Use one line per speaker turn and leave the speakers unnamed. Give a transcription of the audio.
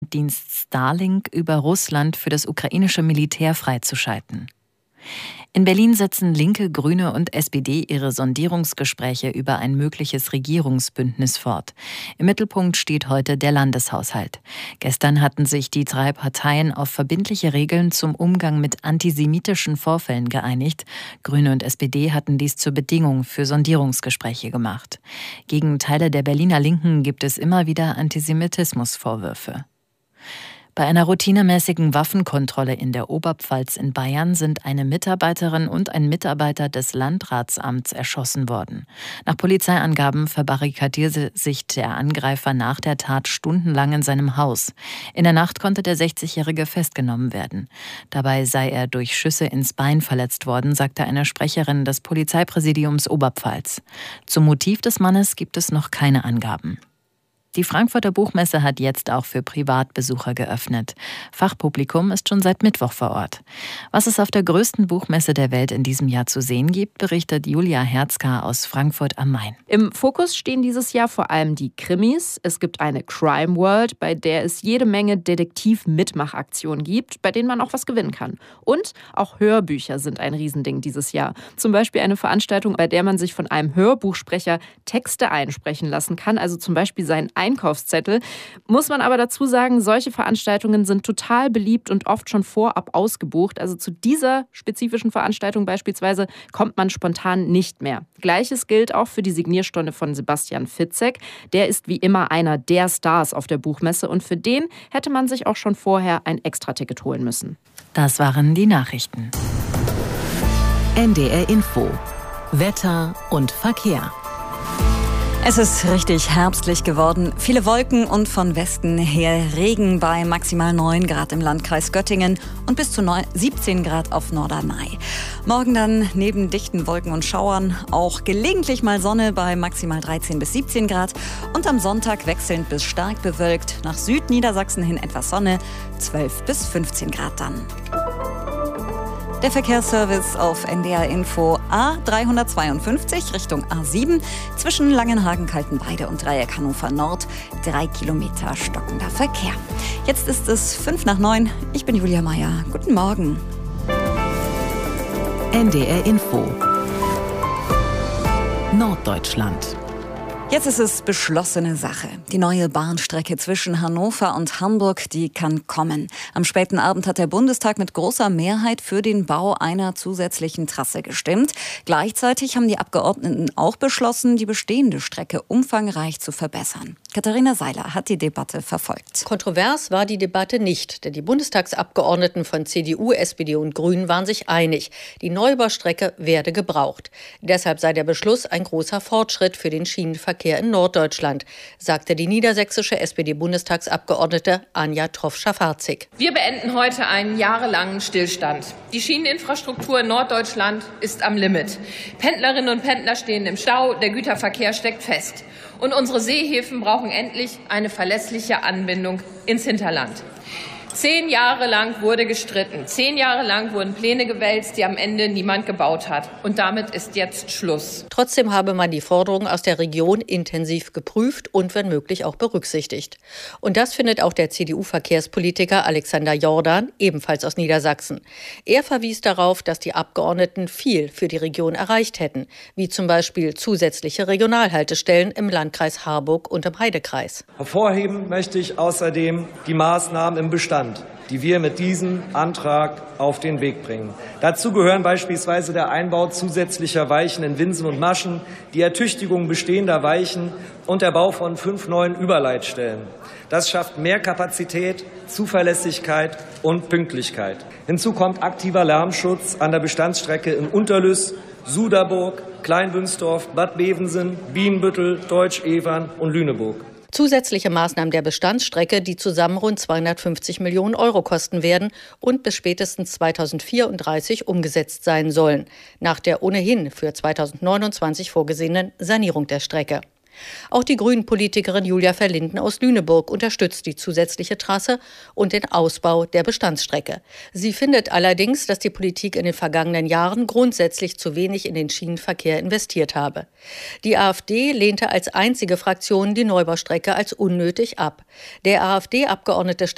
Satellitendienst Starlink über Russland für das ukrainische Militär freizuschalten. In Berlin setzen Linke, Grüne und SPD ihre Sondierungsgespräche über ein mögliches Regierungsbündnis fort. Im Mittelpunkt steht heute der Landeshaushalt. Gestern hatten sich die 3 Parteien auf verbindliche Regeln zum Umgang mit antisemitischen Vorfällen geeinigt. Grüne und SPD hatten dies zur Bedingung für Sondierungsgespräche gemacht. Gegen Teile der Berliner Linken gibt es immer wieder Antisemitismusvorwürfe. Bei einer routinemäßigen Waffenkontrolle in der Oberpfalz in Bayern sind eine Mitarbeiterin und ein Mitarbeiter des Landratsamts erschossen worden. Nach Polizeiangaben verbarrikadierte sich der Angreifer nach der Tat stundenlang in seinem Haus. In der Nacht konnte der 60-Jährige festgenommen werden. Dabei sei er durch Schüsse ins Bein verletzt worden, sagte eine Sprecherin des Polizeipräsidiums Oberpfalz. Zum Motiv des Mannes gibt es noch keine Angaben. Die Frankfurter Buchmesse hat jetzt auch für Privatbesucher geöffnet. Fachpublikum ist schon seit Mittwoch vor Ort. Was es auf der größten Buchmesse der Welt in diesem Jahr zu sehen gibt, berichtet Julia Herzka aus Frankfurt am Main.
Im Fokus stehen dieses Jahr vor allem die Krimis. Es gibt eine Crime World, bei der es jede Menge Detektiv-Mitmachaktionen gibt, bei denen man auch was gewinnen kann. Und auch Hörbücher sind ein Riesending dieses Jahr. Zum Beispiel eine Veranstaltung, bei der man sich von einem Hörbuchsprecher Texte einsprechen lassen kann, also zum Beispiel seinen Einkaufszettel. Muss man aber dazu sagen, solche Veranstaltungen sind total beliebt und oft schon vorab ausgebucht. Also zu dieser spezifischen Veranstaltung beispielsweise kommt man spontan nicht mehr. Gleiches gilt auch für die Signierstunde von Sebastian Fitzek. Der ist wie immer einer der Stars auf der Buchmesse und für den hätte man sich auch schon vorher ein Extraticket holen müssen.
Das waren die Nachrichten.
NDR Info. Wetter und Verkehr. Es ist richtig herbstlich geworden. Viele Wolken und von Westen her Regen bei maximal 9 Grad im Landkreis Göttingen und bis zu 17 Grad auf Norderney. Morgen dann neben dichten Wolken und Schauern auch gelegentlich mal Sonne bei maximal 13 bis 17 Grad. Und am Sonntag wechselnd bis stark bewölkt. Nach Südniedersachsen hin etwas Sonne, 12 bis 15 Grad dann. Der Verkehrsservice auf NDR Info A352 Richtung A7 zwischen Langenhagen, Kaltenweide und Dreieck Hannover Nord. 3 Kilometer stockender Verkehr. Jetzt ist es 8:55. Ich bin Julia Meier. Guten Morgen.
NDR Info. Norddeutschland.
Jetzt ist es beschlossene Sache. Die neue Bahnstrecke zwischen Hannover und Hamburg, die kann kommen. Am späten Abend hat der Bundestag mit großer Mehrheit für den Bau einer zusätzlichen Trasse gestimmt. Gleichzeitig haben die Abgeordneten auch beschlossen, die bestehende Strecke umfangreich zu verbessern. Katharina Seiler hat die Debatte verfolgt.
Kontrovers war die Debatte nicht, denn die Bundestagsabgeordneten von CDU, SPD und Grünen waren sich einig. Die Neubaustrecke werde gebraucht. Deshalb sei der Beschluss ein großer Fortschritt für den Schienenverkehr in Norddeutschland, sagte die niedersächsische SPD-Bundestagsabgeordnete Anja Troff-Schafarzig.
Wir beenden heute einen jahrelangen Stillstand. Die Schieneninfrastruktur in Norddeutschland ist am Limit. Pendlerinnen und Pendler stehen im Stau, der Güterverkehr steckt fest. Und unsere Seehäfen brauchen endlich eine verlässliche Anbindung ins Hinterland. 10 Jahre lang wurde gestritten. 10 Jahre lang wurden Pläne gewälzt, die am Ende niemand gebaut hat. Und damit ist jetzt Schluss.
Trotzdem habe man die Forderungen aus der Region intensiv geprüft und wenn möglich auch berücksichtigt. Und das findet auch der CDU-Verkehrspolitiker Alexander Jordan, ebenfalls aus Niedersachsen. Er verwies darauf, dass die Abgeordneten viel für die Region erreicht hätten, wie zum Beispiel zusätzliche Regionalhaltestellen im Landkreis Harburg und im Heidekreis.
Hervorheben möchte ich außerdem die Maßnahmen im Bestand, die wir mit diesem Antrag auf den Weg bringen. Dazu gehören beispielsweise der Einbau zusätzlicher Weichen in Winsen und Maschen, die Ertüchtigung bestehender Weichen und der Bau von 5 neuen Überleitstellen. Das schafft mehr Kapazität, Zuverlässigkeit und Pünktlichkeit. Hinzu kommt aktiver Lärmschutz an der Bestandsstrecke in Unterlüß, Suderburg, Kleinbünsdorf, Bad Bevensen, Bienenbüttel, Deutsch-Evern und Lüneburg.
Zusätzliche Maßnahmen der Bestandsstrecke, die zusammen rund 250 Millionen Euro kosten werden und bis spätestens 2034 umgesetzt sein sollen, nach der ohnehin für 2029 vorgesehenen Sanierung der Strecke. Auch die Grünen-Politikerin Julia Verlinden aus Lüneburg unterstützt die zusätzliche Trasse und den Ausbau der Bestandsstrecke. Sie findet allerdings, dass die Politik in den vergangenen Jahren grundsätzlich zu wenig in den Schienenverkehr investiert habe. Die AfD lehnte als einzige Fraktion die Neubaustrecke als unnötig ab. Der AfD-Abgeordnete